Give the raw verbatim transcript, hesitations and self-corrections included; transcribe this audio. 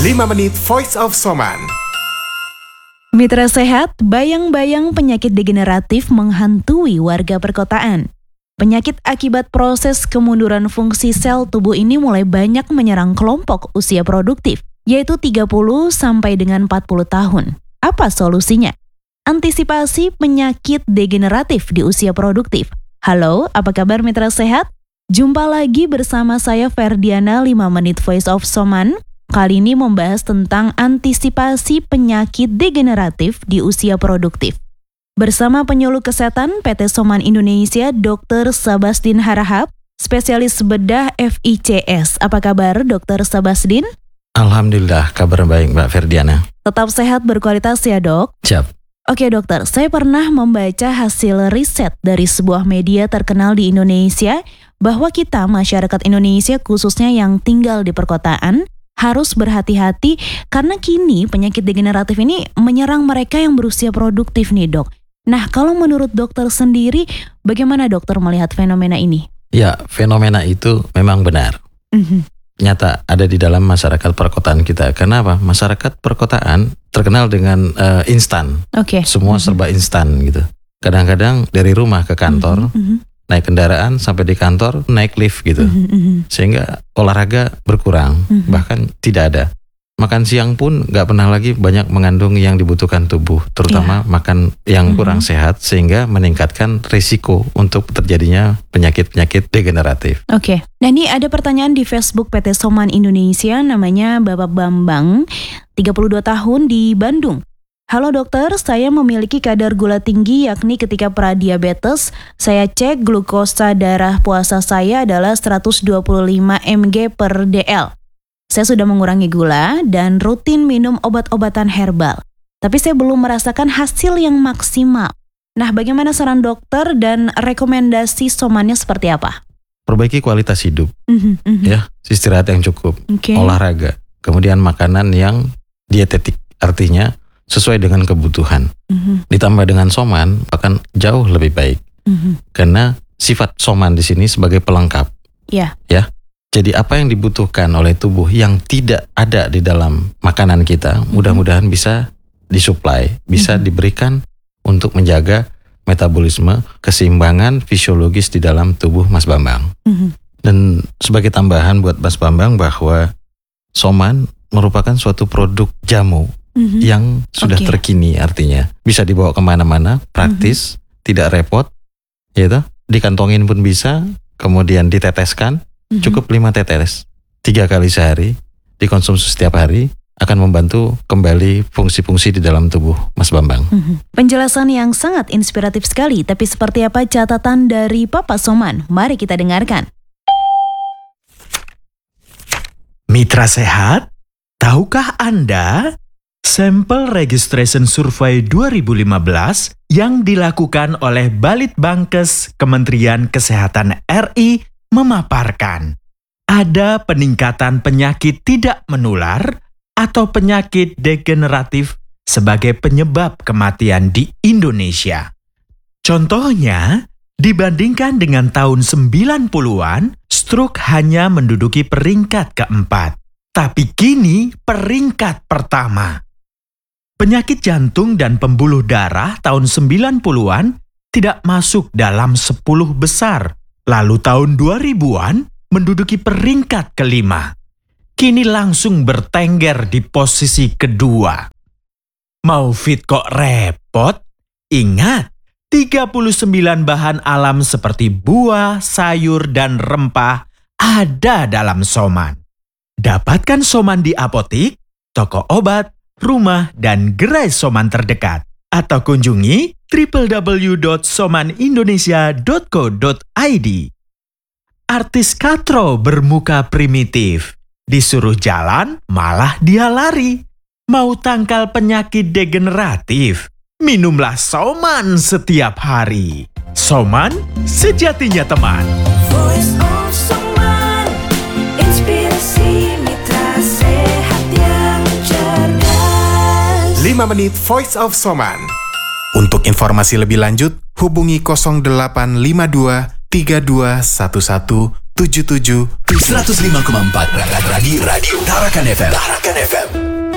lima menit Voice of Soman. Mitra sehat, bayang-bayang penyakit degeneratif menghantui warga perkotaan. Penyakit akibat proses kemunduran fungsi sel tubuh ini mulai banyak menyerang kelompok usia produktif, yaitu tiga puluh sampai dengan empat puluh tahun. Apa solusinya? Antisipasi penyakit degeneratif di usia produktif. Halo, apa kabar mitra sehat? Jumpa lagi bersama saya Ferdiana, lima menit Voice of Soman. Kali ini membahas tentang antisipasi penyakit degeneratif di usia produktif. Bersama penyuluh kesehatan P T Soman Indonesia, dokter Sabasdin Harahap, spesialis bedah F I C S. Apa kabar dokter Sabasdin? Alhamdulillah, kabar baik Mbak Ferdiana. Tetap sehat berkualitas ya dok? Siap. Oke dokter, saya pernah membaca hasil riset dari sebuah media terkenal di Indonesia bahwa kita masyarakat Indonesia khususnya yang tinggal di perkotaan harus berhati-hati karena kini penyakit degeneratif ini menyerang mereka yang berusia produktif nih dok. Nah kalau menurut dokter sendiri, bagaimana dokter melihat fenomena ini? Ya, fenomena itu memang benar. Mm-hmm. Nyata ada di dalam masyarakat perkotaan kita. Kenapa? Masyarakat perkotaan terkenal dengan uh, instan. Okay. Semua mm-hmm. serba instan gitu. Kadang-kadang dari rumah ke kantor, mm-hmm. naik kendaraan sampai di kantor, naik lift gitu. Mm-hmm. Sehingga olahraga berkurang, mm-hmm. bahkan tidak ada. Makan siang pun gak pernah lagi banyak mengandung yang dibutuhkan tubuh, terutama yeah. makan yang mm-hmm. kurang sehat, sehingga meningkatkan risiko untuk terjadinya penyakit-penyakit degeneratif. Oke, okay. Nah ini ada pertanyaan di Facebook P T Soman Indonesia, namanya Bapak Bambang, tiga puluh dua tahun di Bandung. Halo dokter, saya memiliki kadar gula tinggi yakni ketika pradiabetes, saya cek glukosa darah puasa saya adalah seratus dua puluh lima miligram per deciliter. Saya sudah mengurangi gula dan rutin minum obat-obatan herbal. Tapi saya belum merasakan hasil yang maksimal. Nah, bagaimana saran dokter dan rekomendasi somannya seperti apa? Perbaiki kualitas hidup, mm-hmm, mm-hmm. ya, istirahat yang cukup, okay. olahraga, kemudian makanan yang dietetik, artinya sesuai dengan kebutuhan. Mm-hmm. Ditambah dengan soman, akan jauh lebih baik. Mm-hmm. Karena sifat soman di sini sebagai pelengkap. Yeah. Ya. Jadi apa yang dibutuhkan oleh tubuh yang tidak ada di dalam makanan kita, mm-hmm. mudah-mudahan bisa disuplai, bisa mm-hmm. diberikan untuk menjaga metabolisme, keseimbangan fisiologis di dalam tubuh Mas Bambang. Mm-hmm. Dan sebagai tambahan buat Mas Bambang bahwa soman merupakan suatu produk jamu mm-hmm. yang sudah okay. terkini, artinya bisa dibawa kemana-mana, praktis, mm-hmm. tidak repot, ya toh, dikantongin pun bisa, kemudian diteteskan. Mm-hmm. Cukup lima tetes, tiga kali sehari, dikonsumsi setiap hari, akan membantu kembali fungsi-fungsi di dalam tubuh Mas Bambang. Mm-hmm. Penjelasan yang sangat inspiratif sekali, tapi seperti apa catatan dari Papa Soman? Mari kita dengarkan. Mitra sehat, tahukah Anda sampel registration survey dua ribu lima belas yang dilakukan oleh Balitbangkes Kementerian Kesehatan R I memaparkan ada peningkatan penyakit tidak menular atau penyakit degeneratif sebagai penyebab kematian di Indonesia. Contohnya, dibandingkan dengan tahun sembilan puluhan, stroke hanya menduduki peringkat keempat, tapi kini peringkat pertama. Penyakit jantung dan pembuluh darah tahun sembilan puluhan tidak masuk dalam sepuluh besar. Lalu tahun dua ribuan menduduki peringkat kelima. Kini langsung bertengger di posisi kedua. Mau fit kok repot? Ingat, tiga puluh sembilan bahan alam seperti buah, sayur, dan rempah ada dalam soman. Dapatkan soman di apotik, toko obat, rumah, dan gerai soman terdekat. Atau kunjungi w w w dot soman indonesia dot co dot i d. Artis katro bermuka primitif. Disuruh jalan, malah dia lari. Mau tangkal penyakit degeneratif? Minumlah soman setiap hari. Soman, sejatinya teman. Voice of Soman, inspirasi mitra sehat yang cerdas. lima menit Voice of Soman. Untuk informasi lebih lanjut, hubungi nol delapan lima dua tiga dua satu satu tujuh tujuh tujuh. seratus lima koma empat Radio Radio Tarakan F M. Tarakan F M.